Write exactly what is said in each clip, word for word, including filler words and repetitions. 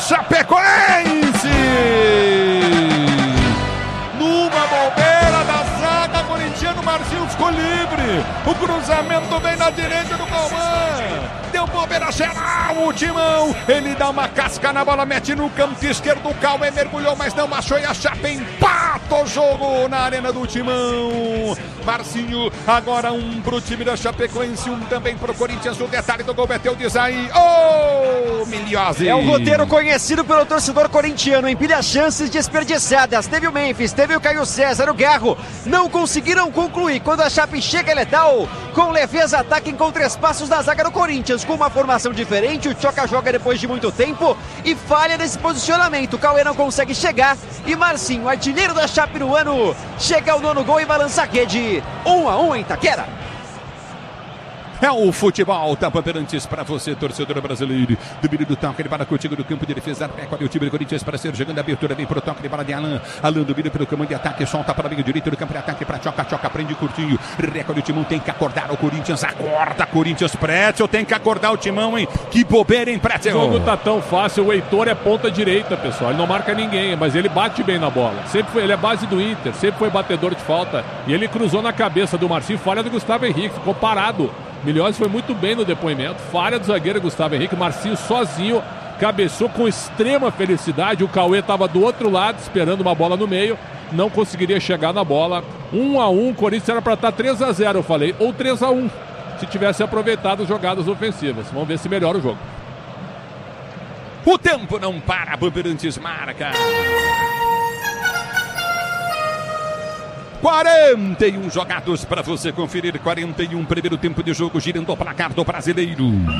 Chapecoense! Numa bobeira da zaga, corintiano, Marcinho ficou livre. O cruzamento vem na direita do Cauã. Deu bobeira geral, o Timão. Ele dá uma casca na bola, mete no canto esquerdo. O Cauã mergulhou, mas não achou. E a Chape empata o jogo na arena do Timão. Marcinho, agora um pro time da Chapecoense, um também pro Corinthians. O detalhe do gol bateu, diz aí, ô, oh, Miliose. É um roteiro conhecido pelo torcedor corintiano. Empilha chances desperdiçadas. Teve o Memphis, teve o Caio César, o Garro. Não conseguiram concluir. Quando a Chape chega, é letal. Com leveza, ataque encontra espaços da zaga do Corinthians. Com uma formação diferente, o Tchoca joga depois de muito tempo e falha nesse posicionamento. O Cauê não consegue chegar. E Marcinho, artilheiro da Chape no ano, chega ao nono gol e balança a rede. Um a um em Itaquera. É o futebol, tá Bandeirantes para você, torcedor brasileiro. Domínio do toque, ele para contigo no campo de defesa. Recolhe o time do Corinthians para ser jogando a abertura. Vem pro toque de bola de Alan. Alan domina pelo comando de ataque, solta para o meio direito do campo de ataque para Tchoca. Tchoca prende curtinho. Recolhe o timão, tem que acordar o Corinthians. Acorda, Corinthians. Pretzel tem que acordar o timão, hein? Que bobeira, hein, Pretzel? O jogo tá tão fácil. O Heitor é ponta direita, pessoal. Ele não marca ninguém, mas ele bate bem na bola. Sempre foi, ele é base do Inter, sempre foi batedor de falta. E ele cruzou na cabeça do Marcinho, falha do Gustavo Henrique, ficou parado. Miliose foi muito bem no depoimento, falha do zagueiro Gustavo Henrique. Marcinho sozinho, cabeçou com extrema felicidade. O Cauê estava do outro lado, esperando uma bola no meio, não conseguiria chegar na bola. um a um, Corinthians era para estar três a zero, eu falei, ou três a um, se tivesse aproveitado as jogadas ofensivas. Vamos ver se melhora o jogo. O tempo não para, Bandeirantes marca. quarenta e um jogados para você conferir. quarenta e um, primeiro tempo de jogo, girando o placar do brasileiro.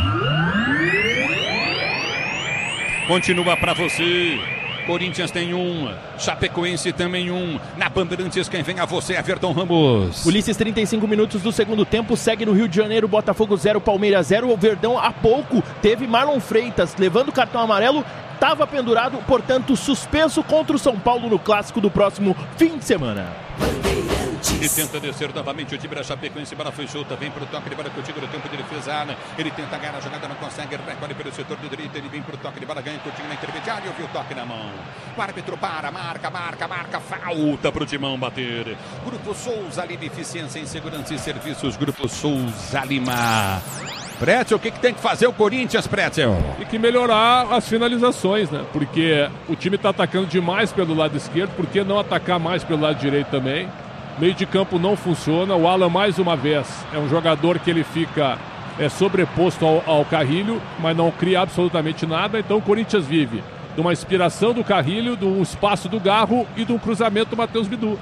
Continua para você. Corinthians tem um, Chapecoense também um. Na Bandeirantes, quem vem a você é Everton Ramos. Ulisses, trinta e cinco minutos do segundo tempo, segue no Rio de Janeiro, Botafogo zero, Palmeiras zero. O Verdão há pouco teve Marlon Freitas levando cartão amarelo, estava pendurado, portanto suspenso contra o São Paulo no clássico do próximo fim de semana. E tenta descer novamente o time da Chapecoense, bola foi solta, vem pro toque de bola contigo no tempo de defesa, Ana. Ele tenta ganhar a jogada, não consegue, recolhe pelo setor do direito, ele vem pro toque de bola, ganha contigo na intermediária, ouviu o toque na mão. O árbitro para, marca, marca, marca, falta pro Timão bater. Grupo Souza Lima, eficiência em segurança e serviços, Grupo Souza Lima. Pretzel, o que, que tem que fazer o Corinthians, Pretzel? Tem que melhorar as finalizações, né? Porque o time está atacando demais pelo lado esquerdo, por que não atacar mais pelo lado direito também? Meio de campo não funciona. O Alan, mais uma vez, é um jogador que ele fica é, sobreposto ao, ao Carrilho, mas não cria absolutamente nada. Então o Corinthians vive de uma inspiração do Carrilho, de um espaço do Garro e de um cruzamento do Matheus Bidu.